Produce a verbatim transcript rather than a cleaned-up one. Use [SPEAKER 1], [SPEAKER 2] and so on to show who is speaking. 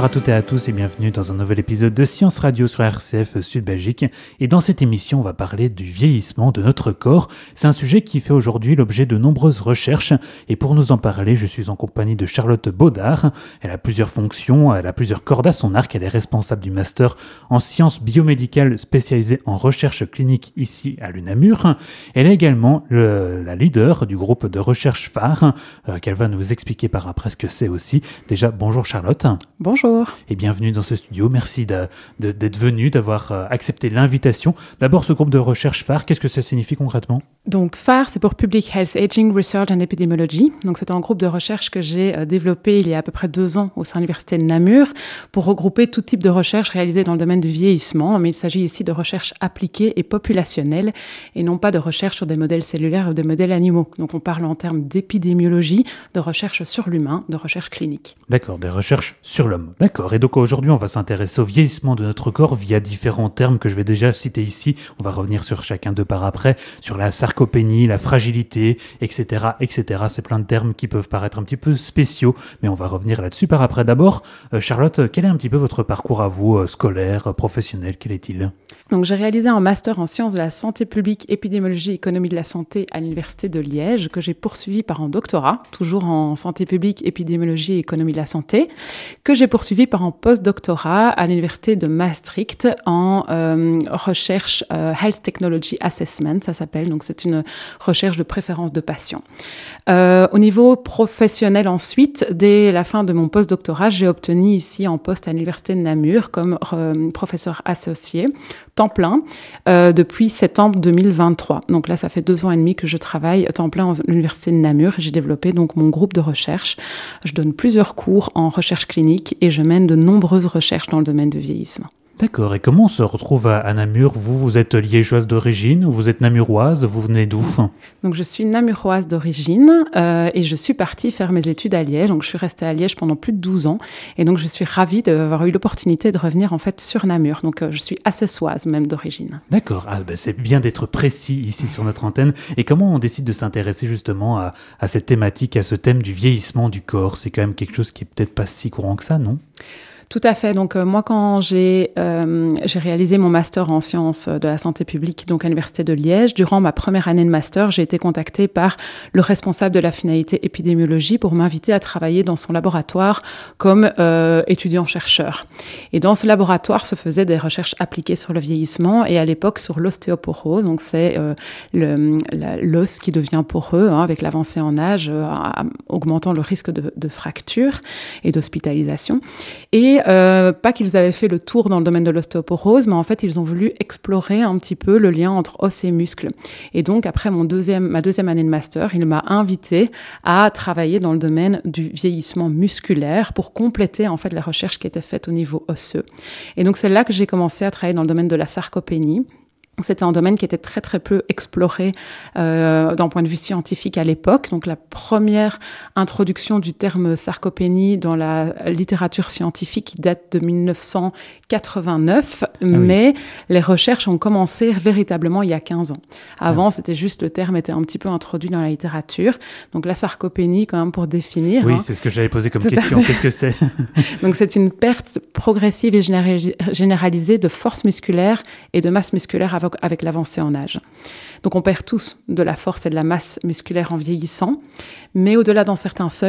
[SPEAKER 1] Bonjour à toutes et à tous et bienvenue dans un nouvel épisode de Science Radio sur R C F Sud-Belgique. Et dans cette émission, on va parler du vieillissement de notre corps. C'est un sujet qui fait aujourd'hui l'objet de nombreuses recherches. Et pour nous en parler, je suis en compagnie de Charlotte Baudard. Elle a plusieurs fonctions, elle a plusieurs cordes à son arc. Elle est responsable du master en sciences biomédicales spécialisée en recherche clinique ici à l'U N A M U R. Elle est également le, la leader du groupe de recherche phare euh, qu'elle va nous expliquer par après ce que c'est aussi. Déjà, bonjour Charlotte.
[SPEAKER 2] Bonjour.
[SPEAKER 1] Et bienvenue dans ce studio. Merci de, de, d'être venue, d'avoir euh, accepté l'invitation. D'abord, ce groupe de recherche phare, qu'est-ce que ça signifie concrètement ?
[SPEAKER 2] Donc phare, c'est pour Public Health Aging Research and Epidemiology. Donc c'est un groupe de recherche que j'ai euh, développé il y a à peu près deux ans au sein de l'université de Namur pour regrouper tout type de recherche réalisée dans le domaine du vieillissement. Mais il s'agit ici de recherche appliquée et populationnelle et non pas de recherche sur des modèles cellulaires ou des modèles animaux. Donc on parle en termes d'épidémiologie, de recherche sur l'humain, de recherche clinique.
[SPEAKER 1] D'accord, des recherches sur l'homme. D'accord. Et donc aujourd'hui, on va s'intéresser au vieillissement de notre corps via différents termes que je vais déjà citer ici. On va revenir sur chacun d'eux par après, sur la sarcopénie, la fragilité, et cetera, et cetera. C'est plein de termes qui peuvent paraître un petit peu spéciaux, mais on va revenir là-dessus par après. D'abord, euh, Charlotte, quel est un petit peu votre parcours à vous, euh, scolaire, euh, professionnel, quel est-il ?
[SPEAKER 2] Donc, j'ai réalisé un master en sciences de la santé publique, épidémiologie, économie de la santé à l'université de Liège, que j'ai poursuivi par un doctorat, toujours en santé publique, épidémiologie et économie de la santé, que j'ai poursuivi par un post-doctorat à l'université de Maastricht en euh, recherche euh, Health Technology Assessment, ça s'appelle. Donc, c'est une recherche de préférence de patients. Euh, au niveau professionnel ensuite, dès la fin de mon post-doctorat, j'ai obtenu ici un poste à l'université de Namur comme euh, professeur associé, temps plein, euh, depuis septembre deux mille vingt-trois. Donc là, ça fait deux ans et demi que je travaille temps plein à l'université de Namur. J'ai développé donc mon groupe de recherche. Je donne plusieurs cours en recherche clinique et je mène de nombreuses recherches dans le domaine du vieillissement.
[SPEAKER 1] D'accord. Et comment on se retrouve à, à Namur ? Vous, vous êtes liégeoise d'origine ou vous êtes namuroise ? Vous venez d'où ?
[SPEAKER 2] Donc, je suis namuroise d'origine euh, et je suis partie faire mes études à Liège. Donc, je suis restée à Liège pendant plus de douze ans. Et donc, je suis ravie d'avoir eu l'opportunité de revenir en fait sur Namur. Donc, euh, je suis assessoise même d'origine.
[SPEAKER 1] D'accord. Ah, ben, c'est bien d'être précis ici sur notre antenne. Et comment on décide de s'intéresser justement à, à cette thématique, à ce thème du vieillissement du corps ? C'est quand même quelque chose qui est peut-être pas si courant que ça, non ?
[SPEAKER 2] Tout à fait. Donc, euh, moi, quand j'ai, euh, j'ai réalisé mon master en sciences de la santé publique, donc à l'université de Liège, durant ma première année de master, j'ai été contactée par le responsable de la finalité épidémiologie pour m'inviter à travailler dans son laboratoire comme euh, étudiant-chercheur. Et dans ce laboratoire se faisaient des recherches appliquées sur le vieillissement et à l'époque sur l'ostéoporose. Donc, c'est euh, le, la, l'os qui devient poreux hein, avec l'avancée en âge, euh, augmentant le risque de, de fracture et d'hospitalisation. Et Euh, pas qu'ils avaient fait le tour dans le domaine de l'ostéoporose, mais en fait, ils ont voulu explorer un petit peu le lien entre os et muscles. Et donc, après mon deuxième, ma deuxième année de master, il m'a invité à travailler dans le domaine du vieillissement musculaire pour compléter en fait les recherches qui étaient faites au niveau osseux. Et donc, c'est là que j'ai commencé à travailler dans le domaine de la sarcopénie. C'était un domaine qui était très, très peu exploré euh, d'un point de vue scientifique à l'époque. Donc, la première introduction du terme sarcopénie dans la littérature scientifique qui date de dix-neuf cent quatre-vingt-neuf. Ah oui. Mais les recherches ont commencé véritablement il y a quinze ans. Avant, ah. c'était juste, le terme était un petit peu introduit dans la littérature. Donc, la sarcopénie, quand même, pour définir.
[SPEAKER 1] Oui,
[SPEAKER 2] hein,
[SPEAKER 1] c'est ce que j'avais posé comme question. Qu'est-ce que c'est ?
[SPEAKER 2] Donc, c'est une perte progressive et généralisée de force musculaire et de masse musculaire avec avec l'avancée en âge. Donc, on perd tous de la force et de la masse musculaire en vieillissant, mais au-delà d'un certain seuil,